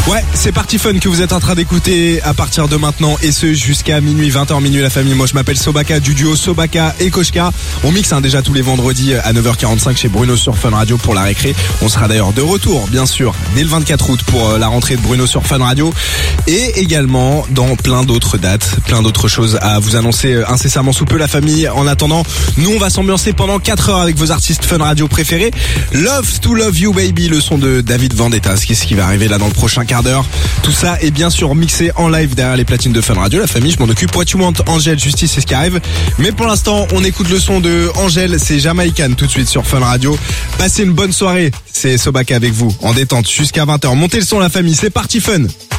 Ouais, c'est Party Fun que vous êtes en train d'écouter à partir de maintenant et ce jusqu'à minuit, 20h minuit la famille. Moi je m'appelle Sobaka du duo Sobaka et Koshka. On mixe déjà tous les vendredis à 9h45 chez Bruno sur Fun Radio pour la récré. On sera d'ailleurs de retour bien sûr dès le 24 août pour la rentrée de Bruno sur Fun Radio et également dans plein d'autres dates, plein d'autres choses à vous annoncer incessamment sous peu la famille. En attendant, nous on va s'ambiancer pendant 4 heures avec vos artistes Fun Radio préférés. Love to Love You Baby, le son de David Vendetta, ce qui va arriver là dans le prochain quart d'heure. Tout ça est bien sûr mixé en live derrière les platines de Fun Radio. La famille, je m'en occupe. What You Want, Angèle, Justice, c'est ce qui arrive. Mais pour l'instant, on écoute le son de Angèle, c'est Jamaïcaine tout de suite sur Fun Radio. Passez une bonne soirée. C'est Sobaka avec vous en détente jusqu'à 20h. Montez le son la famille, c'est Party Fun.